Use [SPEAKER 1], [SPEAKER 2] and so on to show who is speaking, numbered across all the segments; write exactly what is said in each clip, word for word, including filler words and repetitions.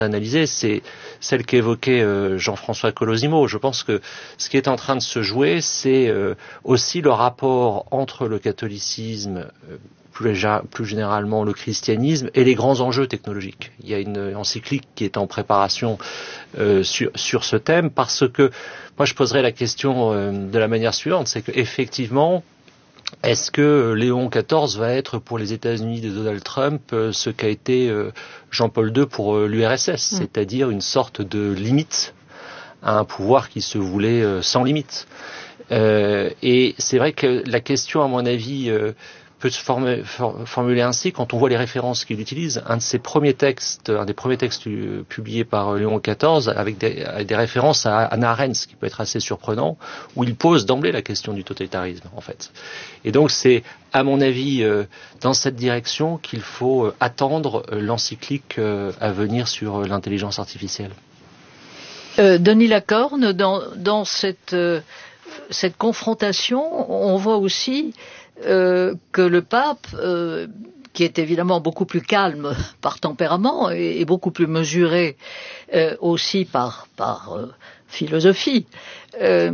[SPEAKER 1] analyser, c'est celle qu'évoquait euh, Jean-François Colosimo. Je pense que ce qui est en train de se jouer, c'est euh, aussi le rapport entre le catholicisme, euh, plus, plus généralement le christianisme, et les grands enjeux technologiques. Il y a une encyclique qui est en préparation euh, sur, sur ce thème, parce que moi je poserais la question euh, de la manière suivante, c'est qu'effectivement, est-ce que Léon quatorze va être pour les États-Unis de Donald Trump euh, ce qu'a été euh, Jean-Paul deux pour euh, l'U R S S, mmh. c'est-à-dire une sorte de limite à un pouvoir qui se voulait euh, sans limite. Euh, et c'est vrai que la question, à mon avis, euh, peut se former, for, formuler ainsi quand on voit les références qu'il utilise. Un de ses premiers textes, un des premiers textes euh, publiés par Léon quatorze, avec des, avec des références à Hannah Arendt, ce qui peut être assez surprenant, où il pose d'emblée la question du totalitarisme, en fait. Et donc c'est, à mon avis, euh, dans cette direction qu'il faut euh, attendre euh, l'encyclique euh, à venir sur euh, l'intelligence artificielle.
[SPEAKER 2] Euh, Denis Lacorne, dans, dans cette, euh, cette confrontation, on voit aussi Euh, que le pape, euh, qui est évidemment beaucoup plus calme par tempérament et, et beaucoup plus mesuré euh, aussi par, par euh, philosophie, euh,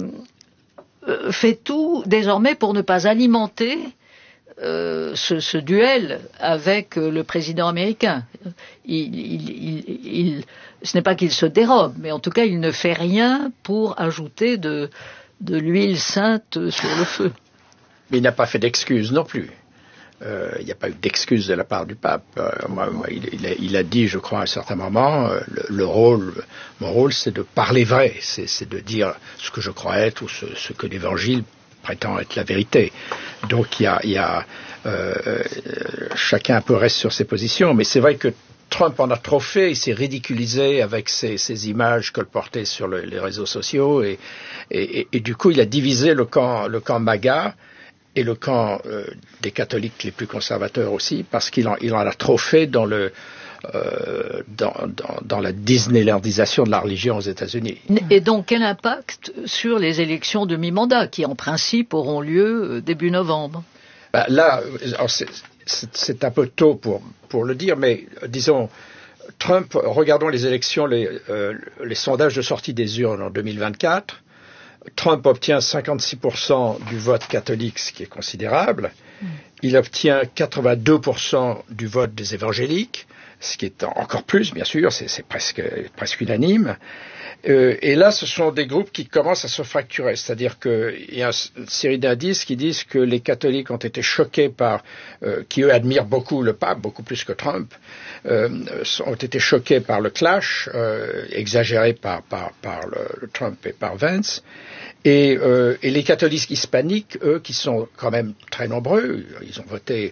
[SPEAKER 2] fait tout désormais pour ne pas alimenter euh, ce, ce duel avec le président américain. Il, il, il, il, ce n'est pas qu'il se dérobe, mais en tout cas il ne fait rien pour ajouter de, de l'huile sainte sur le feu.
[SPEAKER 3] Mais il n'a pas fait d'excuses non plus. Euh, il n'y a pas eu d'excuses de la part du pape. Euh, moi, moi, il, il, a, il a dit, je crois, à un certain moment, euh, le, le rôle, mon rôle, c'est de parler vrai, c'est, c'est de dire ce que je crois être ou ce, ce que l'Évangile prétend être la vérité. Donc, il y a, il y a euh, euh, chacun un peu reste sur ses positions, mais c'est vrai que Trump en a trop fait, il s'est ridiculisé avec ses, ses images colportées sur le, les réseaux sociaux, et, et, et, et du coup, il a divisé le camp, le camp MAGA, et le camp euh, des catholiques les plus conservateurs aussi, parce qu'il en, il en a trop fait dans, le, euh, dans, dans, dans la disneylandisation de la religion aux États-Unis.
[SPEAKER 2] Et donc, quel impact sur les élections de mi-mandat, qui en principe auront lieu début novembre?
[SPEAKER 3] Ben là, c'est, c'est, c'est un peu tôt pour, pour le dire, mais disons, Trump, regardons les élections, les, euh, les sondages de sortie des urnes en deux mille vingt-quatre, Trump obtient cinquante-six pour cent du vote catholique, ce qui est considérable. Il obtient quatre-vingt-deux pour cent du vote des évangéliques, ce qui est encore plus, bien sûr, c'est, c'est presque, presque unanime. Euh, et là, ce sont des groupes qui commencent à se fracturer. C'est-à-dire qu'il y a une série d'indices qui disent que les catholiques ont été choqués par, euh, qui eux admirent beaucoup le pape, beaucoup plus que Trump, euh, ont été choqués par le clash, euh, exagéré par, par, par le, le Trump et par Vance. Et, euh, et les catholiques hispaniques, eux, qui sont quand même très nombreux, ils ont voté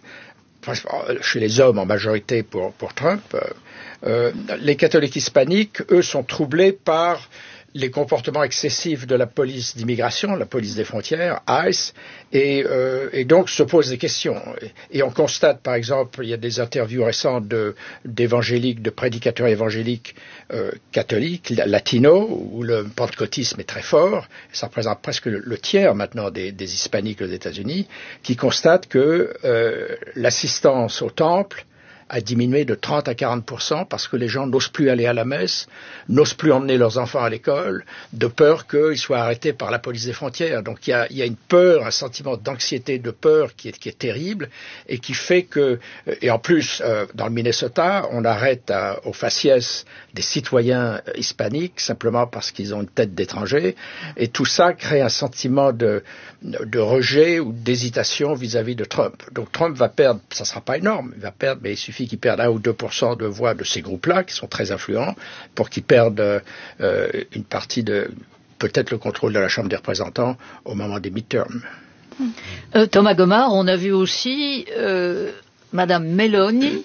[SPEAKER 3] chez les hommes en majorité pour, pour Trump, euh, les catholiques hispaniques, eux, sont troublés par les comportements excessifs de la police d'immigration, la police des frontières, ICE, et, euh, et donc se posent des questions. Et, et on constate, par exemple, il y a des interviews récentes de, d'évangéliques, de prédicateurs évangéliques euh, catholiques, latinos, où le pentecôtisme est très fort, ça représente presque le, le tiers maintenant des, des hispaniques aux États-Unis, qui constatent que euh, l'assistance au temple a diminué de trente à quarante pour cent parce que les gens n'osent plus aller à la messe, n'osent plus emmener leurs enfants à l'école, de peur qu'ils soient arrêtés par la police des frontières. Donc il y a, il y a une peur, un sentiment d'anxiété, de peur qui est, qui est terrible et qui fait que, et en plus, euh, dans le Minnesota, on arrête à, au faciès des citoyens hispaniques simplement parce qu'ils ont une tête d'étranger, et tout ça crée un sentiment de, de rejet ou d'hésitation vis-à-vis de Trump. Donc Trump va perdre, ça ne sera pas énorme, il va perdre, mais il suffit qu'ils perdent un ou deux pour cent de voix de ces groupes-là, qui sont très influents, pour qu'ils perdent euh, une partie de, peut-être le contrôle de la Chambre des représentants au moment des midterms.
[SPEAKER 2] Euh, Thomas Gomard, on a vu aussi euh, Madame Meloni,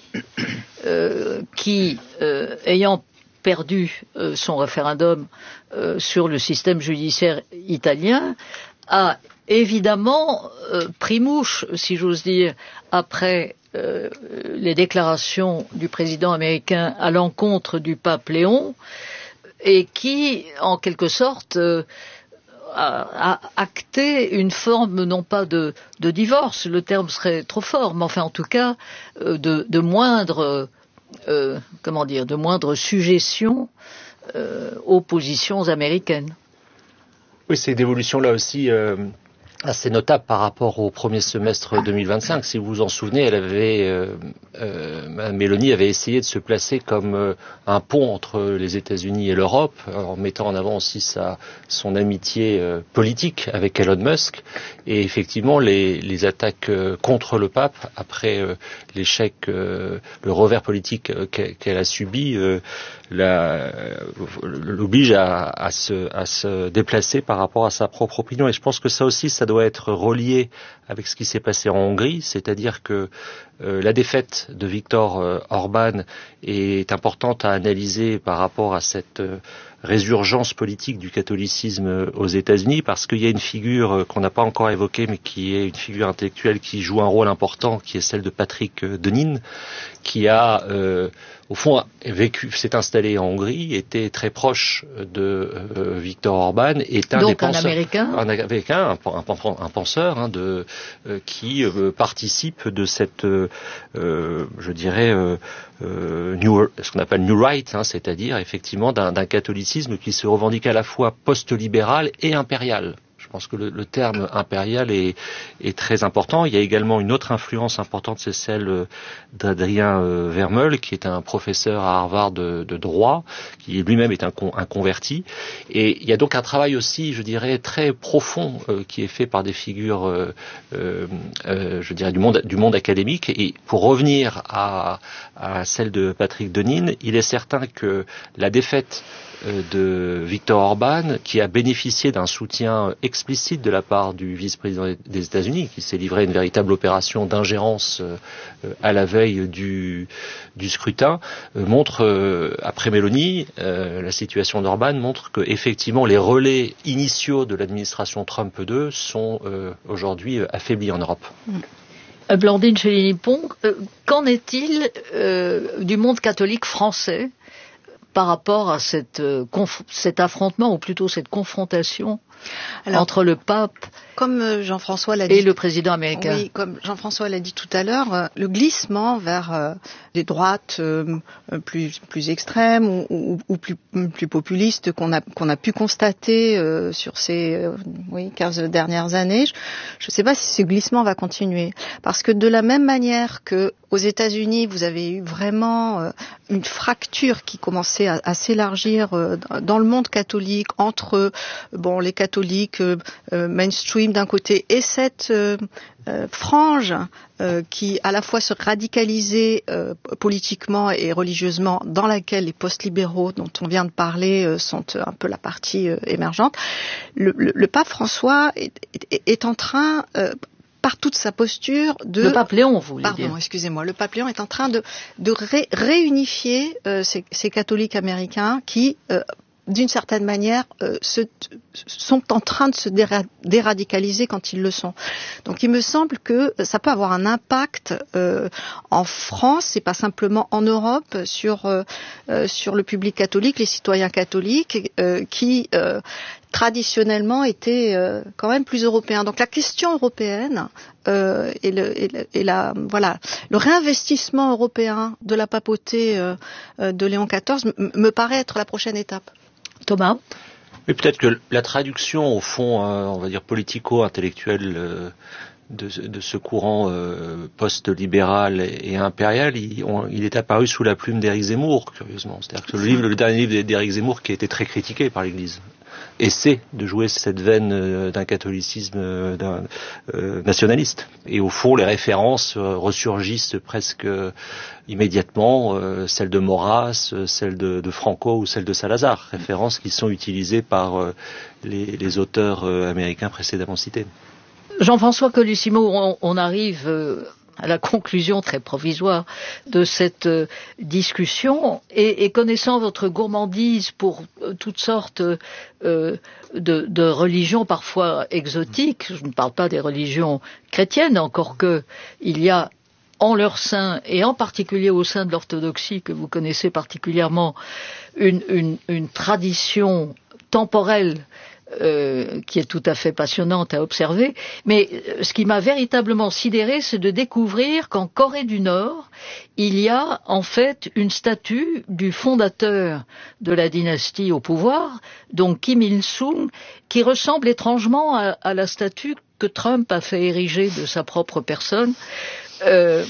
[SPEAKER 2] euh, qui, euh, ayant perdu euh, son référendum euh, sur le système judiciaire italien, a évidemment euh, pris mouche, si j'ose dire, après Euh, les déclarations du président américain à l'encontre du pape Léon, et qui, en quelque sorte, euh, a, a acté une forme, non pas de, de divorce, le terme serait trop fort, mais enfin en tout cas euh, de, de moindre euh, comment dire, de moindre suggestion euh, aux positions américaines.
[SPEAKER 1] Oui, c'est une évolution là aussi euh, assez notable par rapport au premier semestre deux mille vingt-cinq. Si vous vous en souvenez, elle avait, euh, euh, Mme Meloni avait essayé de se placer comme euh, un pont entre les États-Unis et l'Europe, en mettant en avant aussi sa, son amitié euh, politique avec Elon Musk. Et effectivement, les, les attaques euh, contre le pape, après euh, l'échec, euh, le revers politique euh, qu'elle, qu'elle a subi, euh, la, l'oblige à, à, se, à se déplacer par rapport à sa propre opinion. Et je pense que ça aussi, ça doit être relié avec ce qui s'est passé en Hongrie, c'est-à-dire que euh, la défaite de Viktor euh, Orban est importante à analyser par rapport à cette euh, résurgence politique du catholicisme aux États-Unis, parce qu'il y a une figure qu'on n'a pas encore évoquée, mais qui est une figure intellectuelle qui joue un rôle important, qui est celle de Patrick Denyn, qui a, euh, au fond, vécu, s'est installé en Hongrie, était très proche de euh, Viktor Orban, est un
[SPEAKER 2] Donc
[SPEAKER 1] des penseurs,
[SPEAKER 2] un Américain,
[SPEAKER 1] un Américain, un, un, un penseur, hein, de, euh, qui euh, participe de cette, euh, euh, je dirais, euh, euh, new, ce qu'on appelle New Right, hein, c'est-à-dire effectivement d'un, d'un catholicisme qui se revendique à la fois post-libéral et impérial. Je pense que le, le terme impérial est, est très important. Il y a également une autre influence importante, c'est celle d'Adrien euh, Vermeul, qui est un professeur à Harvard de, de droit, qui lui-même est un, con, un converti. Et il y a donc un travail aussi, je dirais, très profond euh, qui est fait par des figures, euh, euh, euh, je dirais, du monde, du monde académique. Et pour revenir à, à celle de Patrick Denyn, il est certain que la défaite de Viktor Orban, qui a bénéficié d'un soutien explicite de la part du vice-président des États-Unis, qui s'est livré à une véritable opération d'ingérence à la veille du, du scrutin, montre, après Meloni, la situation d'Orban montre que effectivement les relais initiaux de l'administration Trump deux sont aujourd'hui affaiblis en Europe.
[SPEAKER 2] Blandine Chéline-Pont, qu'en est-il euh, du monde catholique français par rapport à cette, euh, conf- cet affrontement, ou plutôt cette confrontation Alors, entre le pape
[SPEAKER 4] comme Jean-François l'a dit,
[SPEAKER 2] et le président américain?
[SPEAKER 4] Oui, comme Jean-François l'a dit tout à l'heure, euh, le glissement vers euh, des droites euh, plus, plus extrêmes ou, ou, ou plus, plus populistes qu'on a, qu'on a pu constater euh, sur ces euh, oui, quinze dernières années, je ne sais pas si ce glissement va continuer. Parce que de la même manière que aux États-Unis, vous avez eu vraiment euh, une fracture qui commençait à, à s'élargir euh, dans le monde catholique entre euh, bon, les catholiques euh, euh, mainstream d'un côté et cette euh, euh, frange euh, qui à la fois se radicalisait euh, politiquement et religieusement, dans laquelle les post-libéraux dont on vient de parler euh, sont un peu la partie euh, émergente. Le, le, le pape François est, est, est en train... Euh, par toute sa posture de...
[SPEAKER 2] Le pape Léon, vous voulez
[SPEAKER 4] Pardon,
[SPEAKER 2] dire.
[SPEAKER 4] Pardon, excusez-moi. Le pape Léon est en train de, de ré, réunifier euh, ces, ces catholiques américains qui, euh, d'une certaine manière, euh, se, sont en train de se déra- déradicaliser quand ils le sont. Donc il me semble que ça peut avoir un impact euh, en France, et pas simplement en Europe, sur, euh, euh, sur le public catholique, les citoyens catholiques euh, qui... Euh, traditionnellement étaient euh, quand même plus européens. Donc la question européenne euh, et, le, et, le, et la voilà le réinvestissement européen de la papauté euh, de Léon quatorze m- me paraît être la prochaine étape.
[SPEAKER 2] Thomas?
[SPEAKER 1] Mais peut-être que la traduction au fond, euh, on va dire politico-intellectuelle euh, de, de ce courant euh, post-libéral et, et impérial, il, on, il est apparu sous la plume d'Éric Zemmour, curieusement. C'est-à-dire que le, livre, le dernier livre d'Éric Zemmour qui a été très critiqué par l'Église essaie de jouer cette veine euh, d'un catholicisme euh, d'un, euh, nationaliste. Et au fond, les références euh, ressurgissent presque euh, immédiatement, euh, celles de Maurras, euh, celles de, de Franco ou celles de Salazar, références qui sont utilisées par euh, les, les auteurs euh, américains précédemment cités.
[SPEAKER 2] Jean-François Colissimo, on, on arrive euh, à la conclusion très provisoire de cette euh, discussion, et, et connaissant votre gourmandise pour euh, toutes sortes euh, de, de religions parfois exotiques, je ne parle pas des religions chrétiennes, encore que il y a en leur sein, et en particulier au sein de l'orthodoxie que vous connaissez particulièrement, une, une, une tradition temporelle euh, qui est tout à fait passionnante à observer. Mais euh, ce qui m'a véritablement sidéré, c'est de découvrir qu'en Corée du Nord, il y a en fait une statue du fondateur de la dynastie au pouvoir, donc Kim Il-sung, qui ressemble étrangement à, à la statue que Trump a fait ériger de sa propre personne. Euh,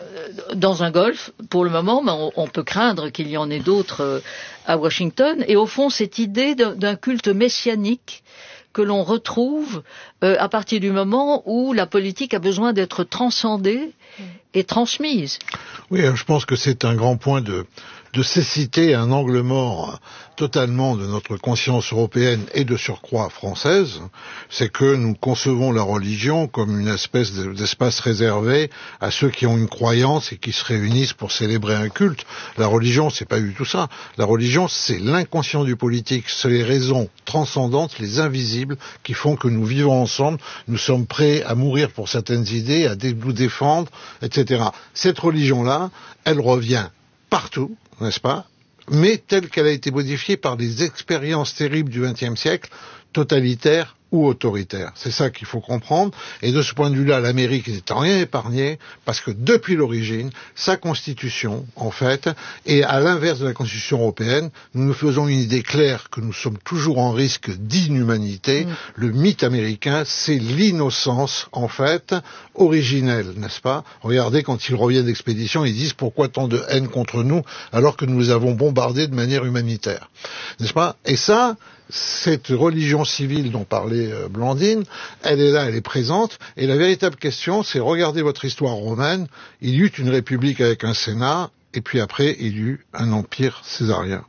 [SPEAKER 2] dans un golf, pour le moment, mais on, on peut craindre qu'il y en ait d'autres euh, à Washington. Et au fond, cette idée d'un, d'un culte messianique que l'on retrouve euh, à partir du moment où la politique a besoin d'être transcendée et transmise.
[SPEAKER 5] Oui, je pense que c'est un grand point de, de cécité, un angle mort totalement de notre conscience européenne et de surcroît française, c'est que nous concevons la religion comme une espèce d'espace réservé à ceux qui ont une croyance et qui se réunissent pour célébrer un culte. La religion, c'est pas du tout ça. La religion, c'est l'inconscient du politique, c'est les raisons transcendantes, les invisibles, qui font que nous vivons ensemble, nous sommes prêts à mourir pour certaines idées, à nous défendre, et cetera. Cette religion-là, elle revient partout, n'est-ce pas ? Mais telle qu'elle a été modifiée par des expériences terribles du vingtième siècle, totalitaires ou autoritaires. C'est ça qu'il faut comprendre. Et de ce point de vue-là, l'Amérique n'est en rien épargnée, parce que depuis l'origine, sa constitution, en fait, est à l'inverse de la constitution européenne. Nous nous faisons une idée claire que nous sommes toujours en risque d'inhumanité. Mmh. Le mythe américain, c'est l'innocence, en fait, originelle, n'est-ce pas ? Regardez, quand ils reviennent d'expédition, ils disent pourquoi tant de haine contre nous, alors que nous les avons bombardés de manière humanitaire. N'est-ce pas ? Et ça, cette religion civile dont parlait Blandine, elle est là, elle est présente, et la véritable question, c'est regardez votre histoire romaine, il y eut une république avec un sénat, et puis après, il y eut un empire césarien.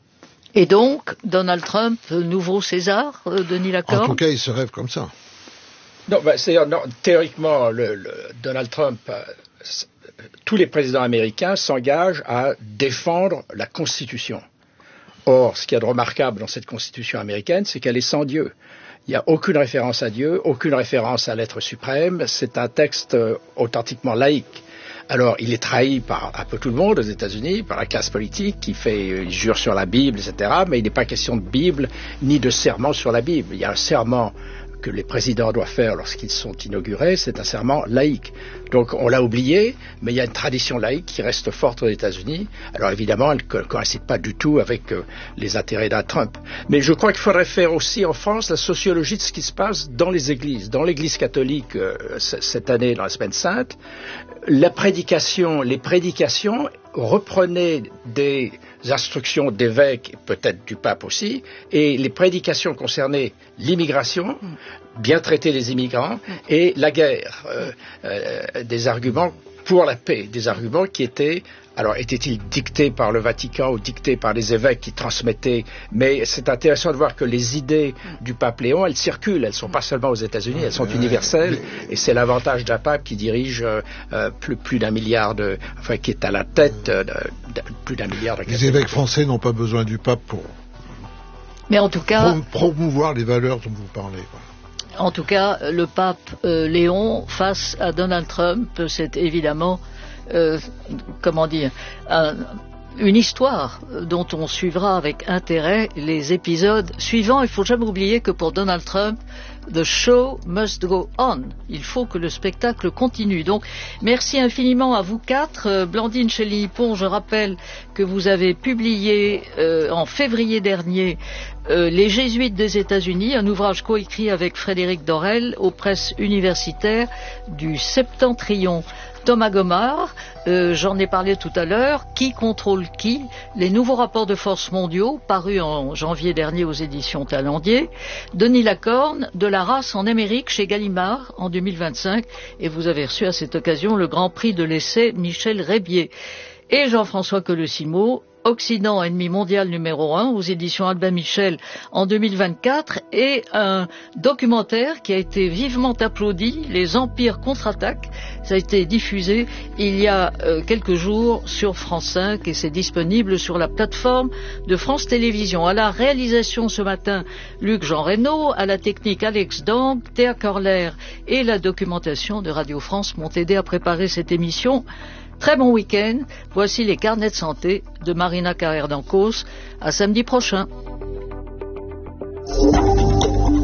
[SPEAKER 2] Et donc, Donald Trump, nouveau César, euh, Denis Lacorne ?
[SPEAKER 5] En tout cas, il se rêve comme ça.
[SPEAKER 3] Non, ben, c'est, non, théoriquement, le, le Donald Trump, euh, tous les présidents américains s'engagent à défendre la Constitution. Or, ce qu'il y a de remarquable dans cette Constitution américaine, c'est qu'elle est sans Dieu. Il n'y a aucune référence à Dieu, aucune référence à l'être suprême. C'est un texte euh, authentiquement laïque. Alors, il est trahi par un peu tout le monde aux États-Unis, par la classe politique qui fait, il jure sur la Bible, et cetera. Mais il n'est pas question de Bible ni de serment sur la Bible. Il y a un serment que les présidents doivent faire lorsqu'ils sont inaugurés, c'est un serment laïque. Donc on l'a oublié, mais il y a une tradition laïque qui reste forte aux États-Unis. Alors évidemment, elle ne coïncide pas du tout avec euh, les intérêts d'un Trump. Mais je crois qu'il faudrait faire aussi en France la sociologie de ce qui se passe dans les églises. Dans l'église catholique, euh, c- cette année, dans la Semaine Sainte, la prédication, les prédications reprenaient des instructions d'évêques, peut-être du pape aussi, et les prédications concernaient l'immigration, bien traiter les immigrants, et la guerre, euh, euh, des arguments pour la paix, des arguments qui étaient, alors étaient-ils dictés par le Vatican ou dictés par les évêques qui transmettaient, mais c'est intéressant de voir que les idées du pape Léon, elles circulent, elles ne sont pas seulement aux États-Unis, elles sont universelles, et c'est l'avantage d'un pape qui dirige euh, euh, plus, plus d'un milliard de, enfin qui est à la tête euh, de, de plus d'un milliard de
[SPEAKER 5] Les évêques français n'ont pas besoin du pape pour
[SPEAKER 2] Mais en tout cas,
[SPEAKER 5] promouvoir les valeurs dont vous parlez.
[SPEAKER 2] En tout cas, le pape euh, Léon face à Donald Trump, c'est évidemment, euh, comment dire, un, une histoire dont on suivra avec intérêt les épisodes suivants. Il ne faut jamais oublier que pour Donald Trump, the show must go on. Il faut que le spectacle continue. Donc, merci infiniment à vous quatre. Euh, Blandine Chély-Hippon, je rappelle que vous avez publié euh, en février dernier euh, Les Jésuites des États-Unis, un ouvrage coécrit avec Frédéric Dorel aux presses universitaires du Septentrion. Thomas Gomard, euh, j'en ai parlé tout à l'heure, Qui contrôle qui? Les nouveaux rapports de force mondiaux, parus en janvier dernier aux éditions Talendier. Denis Lacorne, De la race en Amérique chez Gallimard en deux mille vingt-cinq. Et vous avez reçu à cette occasion le grand prix de l'essai Michel Rébier. Et Jean-François Colosimo, Occident, ennemi mondial numéro un, aux éditions Albin Michel en deux mille vingt-quatre, et un documentaire qui a été vivement applaudi, Les Empires contre-attaquent. Ça a été diffusé il y a euh, quelques jours sur France cinq et c'est disponible sur la plateforme de France Télévisions. À la réalisation ce matin, Luc Jean Reynaud, à la technique Alex Dang, Théa Corler et la documentation de Radio France m'ont aidé à préparer cette émission. Très bon week-end. Voici les carnets de santé de Marina Carrère d'Ancos. À samedi prochain.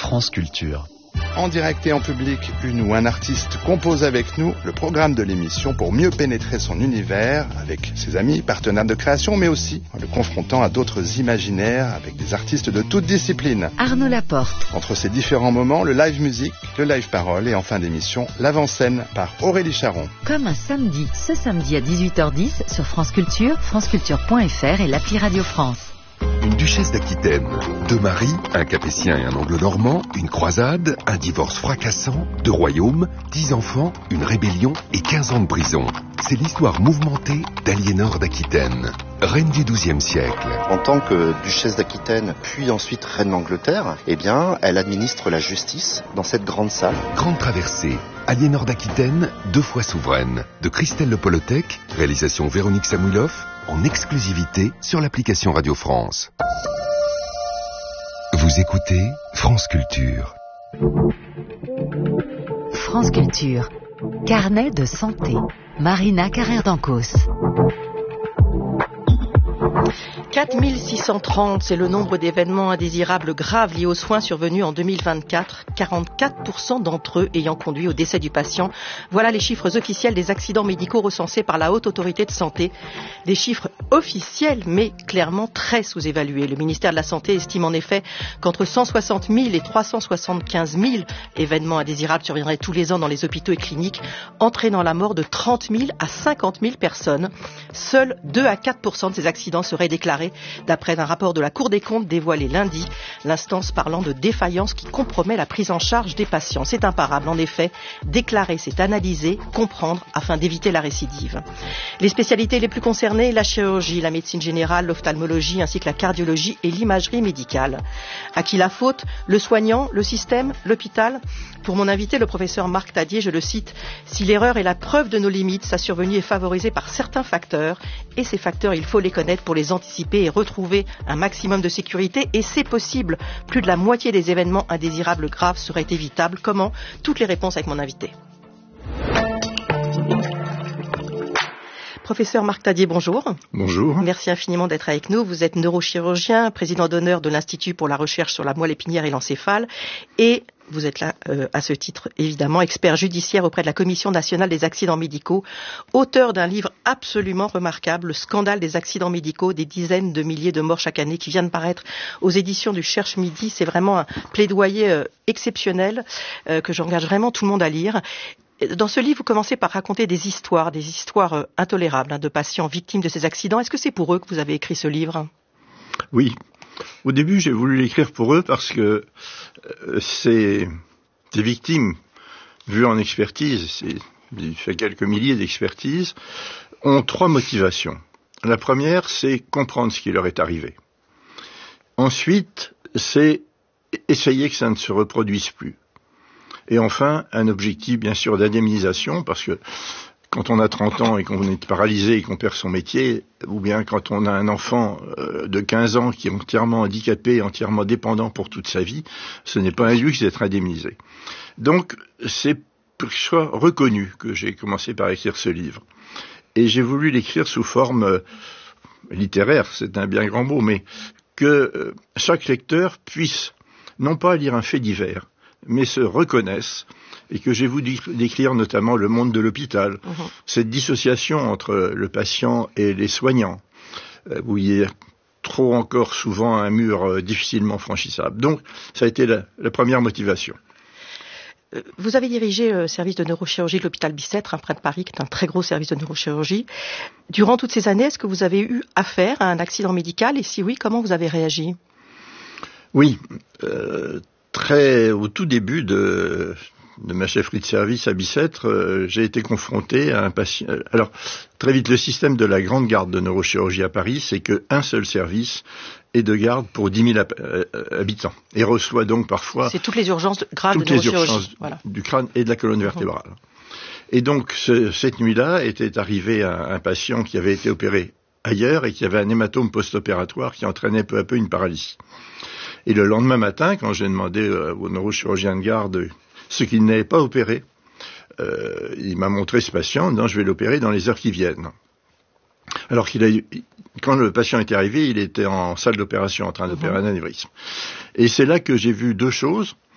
[SPEAKER 6] France Culture.
[SPEAKER 7] En direct et en public, une ou un artiste compose avec nous le programme de l'émission pour mieux pénétrer son univers avec ses amis, partenaires de création, mais aussi en le confrontant à d'autres imaginaires avec des artistes de toutes disciplines.
[SPEAKER 8] Arnaud Laporte.
[SPEAKER 7] Entre ces différents moments, le live musique, le live parole et en fin d'émission, l'avant-scène par Aurélie Charon.
[SPEAKER 8] Comme un samedi, ce samedi à dix-huit heures dix sur France Culture, franceculture point f r et l'appli Radio France.
[SPEAKER 9] Une duchesse d'Aquitaine, deux maris, un capétien et un anglo-normand, une croisade, un divorce fracassant, deux royaumes, dix enfants, une rébellion et quinze ans de prison. C'est l'histoire mouvementée d'Aliénor d'Aquitaine, reine du douzième siècle.
[SPEAKER 10] En tant que duchesse d'Aquitaine, puis ensuite reine d'Angleterre, eh bien, elle administre la justice dans cette grande salle.
[SPEAKER 9] Grande traversée, Aliénor d'Aquitaine, deux fois souveraine, de Christelle Le Polotec, réalisation Véronique Samouilov, en exclusivité sur l'application Radio France. Vous écoutez France Culture.
[SPEAKER 8] France Culture. Carnet de santé. Marina Carrère-Dancos.
[SPEAKER 11] quatre mille six cent trente, c'est le nombre d'événements indésirables graves liés aux soins survenus en deux mille vingt-quatre, quarante-quatre pour cent d'entre eux ayant conduit au décès du patient. Voilà les chiffres officiels des accidents médicaux recensés par la Haute Autorité de Santé. Des chiffres officiels, mais clairement très sous-évalués. Le ministère de la Santé estime en effet qu'entre cent soixante mille et trois cent soixante-quinze mille événements indésirables surviendraient tous les ans dans les hôpitaux et cliniques, entraînant la mort de trente mille à cinquante mille personnes. Seuls deux à quatre pour cent de ces accidents seraient déclarés d'après un rapport de la Cour des comptes dévoilé lundi, l'instance parlant de défaillance qui compromet la prise en charge des patients. C'est imparable, en effet. Déclarer, c'est analyser, comprendre, afin d'éviter la récidive. Les spécialités les plus concernées, la chirurgie, la médecine générale, l'ophtalmologie, ainsi que la cardiologie et l'imagerie médicale. À qui la faute? Le soignant, le système, l'hôpital? Pour mon invité, le professeur Marc Tadier, je le cite, « Si l'erreur est la preuve de nos limites, sa survenue est favorisée par certains facteurs, et ces facteurs, il faut les connaître pour les anticiper et retrouver un maximum de sécurité, et c'est possible. Plus de la moitié des événements indésirables graves seraient évitables. Comment? Toutes les réponses avec mon invité. » Professeur Marc Tadier, bonjour.
[SPEAKER 7] Bonjour.
[SPEAKER 11] Merci infiniment d'être avec nous. Vous êtes neurochirurgien, président d'honneur de l'Institut pour la recherche sur la moelle épinière et l'encéphale, et vous êtes là, euh, à ce titre, évidemment, expert judiciaire auprès de la Commission nationale des accidents médicaux, auteur d'un livre absolument remarquable, Le scandale des accidents médicaux, des dizaines de milliers de morts chaque année, qui vient de paraître aux éditions du Cherche Midi. C'est vraiment un plaidoyer euh, exceptionnel euh, que j'engage vraiment tout le monde à lire. Dans ce livre, vous commencez par raconter des histoires, des histoires euh, intolérables hein, de patients victimes de ces accidents. Est-ce que c'est pour eux que vous avez écrit ce livre?
[SPEAKER 12] Oui. Au début, j'ai voulu l'écrire pour eux parce que euh, ces, ces victimes, vues en expertise, j'ai fait quelques milliers d'expertises, ont trois motivations. La première, c'est comprendre ce qui leur est arrivé. Ensuite, c'est essayer que ça ne se reproduise plus. Et enfin, un objectif, bien sûr, d'indemnisation, parce que quand on a trente ans et qu'on est paralysé et qu'on perd son métier, ou bien quand on a un enfant de quinze ans qui est entièrement handicapé et entièrement dépendant pour toute sa vie, ce n'est pas un luxe d'être indemnisé. Donc, c'est pour que je sois reconnu que j'ai commencé par écrire ce livre. Et j'ai voulu l'écrire sous forme euh, littéraire, c'est un bien grand mot, mais que euh, chaque lecteur puisse non pas lire un fait divers, mais se reconnaissent, et que j'ai voulu décrire notamment le monde de l'hôpital, mmh. cette dissociation entre le patient et les soignants, où il y a trop encore souvent un mur difficilement franchissable. Donc, ça a été la, la première motivation.
[SPEAKER 11] Vous avez dirigé le service de neurochirurgie de l'hôpital Bicêtre, près de Paris, qui est un très gros service de neurochirurgie. Durant toutes ces années, est-ce que vous avez eu affaire à un accident médical, et si oui, comment vous avez réagi?
[SPEAKER 12] Oui, euh, très au tout début de, de ma chefferie de service à Bicêtre, euh, j'ai été confronté à un patient. Alors, très vite, le système de la grande garde de neurochirurgie à Paris, c'est qu'un seul service est de garde pour dix mille habitants, et reçoit donc parfois...
[SPEAKER 11] C'est toutes les urgences graves
[SPEAKER 12] toutes
[SPEAKER 11] de neurochirurgie.
[SPEAKER 12] les urgences
[SPEAKER 11] voilà.
[SPEAKER 12] du crâne et de la colonne vertébrale. Mmh. Et donc, ce, cette nuit-là, était arrivé un, un patient qui avait été opéré ailleurs et qui avait un hématome post-opératoire qui entraînait peu à peu une paralysie. Et le lendemain matin, quand j'ai demandé euh, au neurochirurgien de garde ce qu'il n'avait pas opéré, euh, il m'a montré ce patient en disant « je vais l'opérer dans les heures qui viennent ». Alors qu'il a eu, quand le patient était arrivé, il était en salle d'opération en train d'opérer mmh. un anévrisme. Et c'est là que j'ai vu deux choses.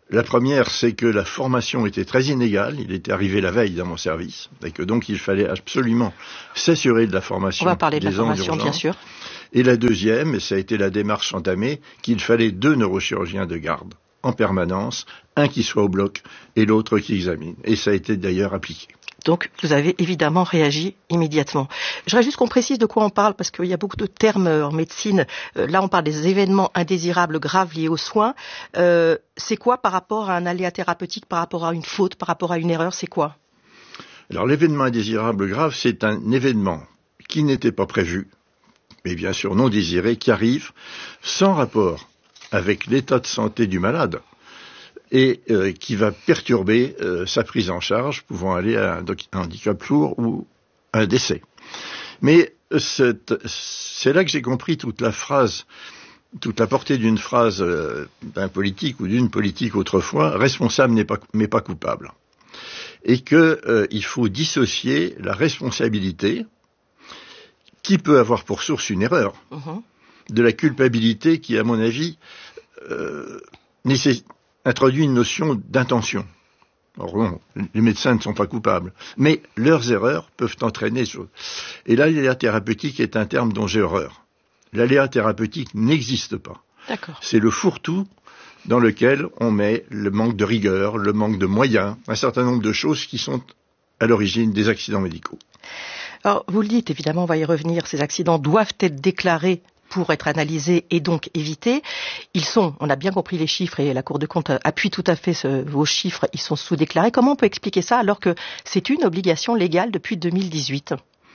[SPEAKER 12] La première, c'est que la formation était très inégale. Il était arrivé la veille dans mon service, et que donc il fallait absolument s'assurer de la formation.
[SPEAKER 11] On va parler de la
[SPEAKER 12] des gens
[SPEAKER 11] formation, bien sûr.
[SPEAKER 12] Et la deuxième, et ça a été la démarche entamée, qu'il fallait deux neurochirurgiens de garde en permanence, un qui soit au bloc et l'autre qui examine. Et ça a été d'ailleurs appliqué.
[SPEAKER 11] Donc, vous avez évidemment réagi immédiatement. Je voudrais juste qu'on précise de quoi on parle, parce qu'il y a beaucoup de termes en médecine. Euh, là, on parle des événements indésirables graves liés aux soins. Euh, c'est quoi par rapport à un aléa thérapeutique, par rapport à une faute, par rapport à une erreur, c'est quoi?
[SPEAKER 12] Alors, l'événement indésirable grave, c'est un événement qui n'était pas prévu, mais bien sûr non désiré, qui arrive sans rapport avec l'état de santé du malade, et euh, qui va perturber euh, sa prise en charge, pouvant aller à un, doc- un handicap lourd ou un décès. Mais c'est, c'est là que j'ai compris toute la phrase, toute la portée d'une phrase euh, d'un politique ou d'une politique autrefois, responsable n'est pas, mais pas coupable. Et que euh, il faut dissocier la responsabilité, qui peut avoir pour source une erreur, uh-huh. de la culpabilité qui, à mon avis, euh, nécessite introduit une notion d'intention. Alors non, les médecins ne sont pas coupables, mais leurs erreurs peuvent entraîner. Et l'aléa thérapeutique est un terme dont j'ai horreur. L'aléa thérapeutique n'existe pas.
[SPEAKER 11] D'accord.
[SPEAKER 12] C'est le fourre-tout dans lequel on met le manque de rigueur, le manque de moyens, un certain nombre de choses qui sont à l'origine des accidents médicaux.
[SPEAKER 11] Alors, vous le dites, évidemment, on va y revenir, ces accidents doivent être déclarés pour être analysés et donc évités. Ils sont, on a bien compris les chiffres et la Cour des comptes appuie tout à fait ce, vos chiffres, ils sont sous-déclarés. Comment on peut expliquer ça alors que c'est une obligation légale depuis deux mille dix-huit?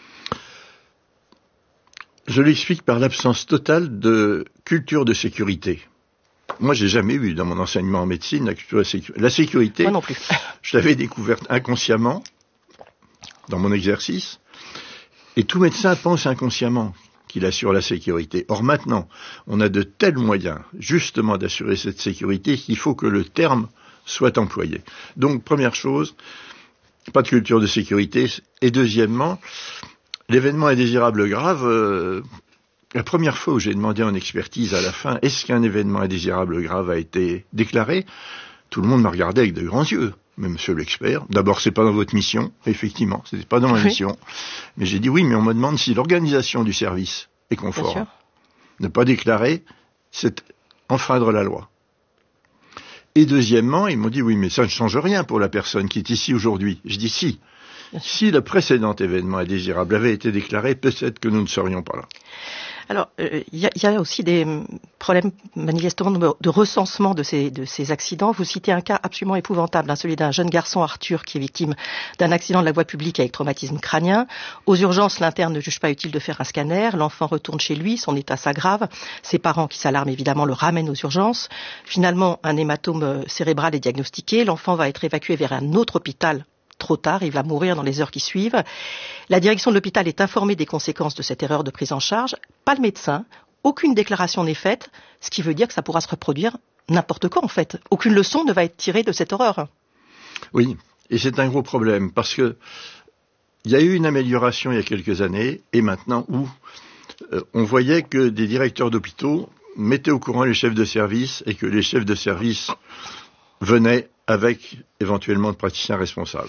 [SPEAKER 12] Je l'explique par l'absence totale de culture de sécurité. Moi, j'ai jamais eu dans mon enseignement en médecine la culture de sécurité. La sécurité,
[SPEAKER 11] moi non plus.
[SPEAKER 12] Je l'avais découverte inconsciemment dans mon exercice, et tout médecin pense inconsciemment qu'il assure la sécurité. Or maintenant, on a de tels moyens, justement, d'assurer cette sécurité qu'il faut que le terme soit employé. Donc, première chose, pas de culture de sécurité. Et deuxièmement, l'événement indésirable grave, euh, la première fois où j'ai demandé en expertise à la fin, est-ce qu'un événement indésirable grave a été déclaré, tout le monde m'a regardé avec de grands yeux. Mais monsieur l'expert, d'abord c'est pas dans votre mission, effectivement, c'était pas dans ma oui. mission. Mais j'ai dit oui, mais on me demande si l'organisation du service est conforme. Ne pas déclarer, c'est enfreindre la loi. Et deuxièmement, ils m'ont dit oui, mais ça ne change rien pour la personne qui est ici aujourd'hui. Je dis si. Si le précédent événement indésirable avait été déclaré, peut-être que nous ne serions pas là.
[SPEAKER 11] Alors, il euh, y, y a aussi des problèmes manifestement de, de recensement de ces, de ces accidents. Vous citez un cas absolument épouvantable, hein, celui d'un jeune garçon, Arthur, qui est victime d'un accident de la voie publique avec traumatisme crânien. Aux urgences, l'interne ne juge pas utile de faire un scanner. L'enfant retourne chez lui, son état s'aggrave. Ses parents, qui s'alarment évidemment, le ramènent aux urgences. Finalement, un hématome cérébral est diagnostiqué. L'enfant va être évacué vers un autre hôpital. Trop tard, il va mourir dans les heures qui suivent. La direction de l'hôpital est informée des conséquences de cette erreur de prise en charge. Pas le médecin, aucune déclaration n'est faite, ce qui veut dire que ça pourra se reproduire n'importe quand en fait. Aucune leçon ne va être tirée de cette horreur.
[SPEAKER 12] Oui, et c'est un gros problème parce que il y a eu une amélioration il y a quelques années et maintenant où euh, on voyait que des directeurs d'hôpitaux mettaient au courant les chefs de service et que les chefs de service venaient avec éventuellement de praticiens responsables.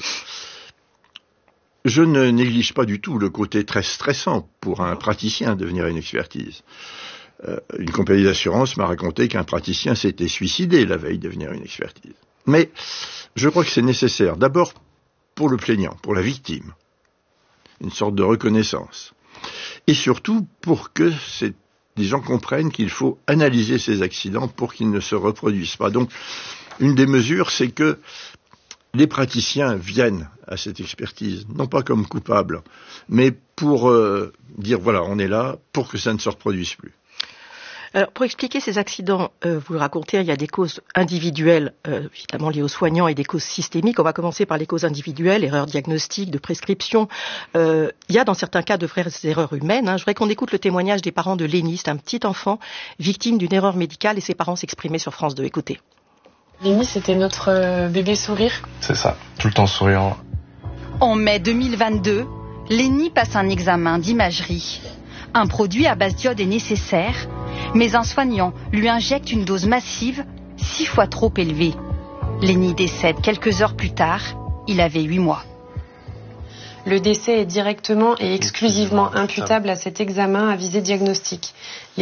[SPEAKER 12] Je ne néglige pas du tout le côté très stressant pour un praticien de venir à une expertise. Euh, une compagnie d'assurance m'a raconté qu'un praticien s'était suicidé la veille de venir à une expertise. Mais je crois que c'est nécessaire, d'abord pour le plaignant, pour la victime, une sorte de reconnaissance. Et surtout pour que ces, les gens comprennent qu'il faut analyser ces accidents pour qu'ils ne se reproduisent pas. Donc, une des mesures, c'est que les praticiens viennent à cette expertise, non pas comme coupables, mais pour euh, dire, voilà, on est là pour que ça ne se reproduise plus.
[SPEAKER 11] Alors, pour expliquer ces accidents, euh, vous le racontez, il y a des causes individuelles, euh, évidemment liées aux soignants, et des causes systémiques. On va commencer par les causes individuelles, erreurs diagnostiques, de prescription. Euh, il y a dans certains cas de vraies erreurs humaines. Hein. Je voudrais qu'on écoute le témoignage des parents de Lénie. C'est un petit enfant victime d'une erreur médicale et ses parents s'exprimaient sur France deux. Écoutez.
[SPEAKER 6] Lénie, c'était notre bébé sourire.
[SPEAKER 13] C'est ça, tout le temps souriant.
[SPEAKER 14] En mai deux mille vingt-deux, Lénie passe un examen d'imagerie. Un produit à base d'iode est nécessaire, mais un soignant lui injecte une dose massive, six fois trop élevée. Lenny décède quelques heures plus tard. Il avait huit mois.
[SPEAKER 6] Le décès est directement et exclusivement imputable à cet examen à visée diagnostique.